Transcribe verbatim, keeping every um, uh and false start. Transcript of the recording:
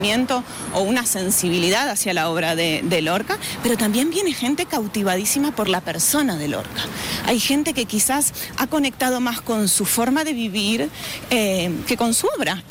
o una sensibilidad hacia la obra de, de Lorca, pero también viene gente cautivadísima por la persona de Lorca. Hay gente que quizás ha conectado más con su forma de vivir eh, que con su obra.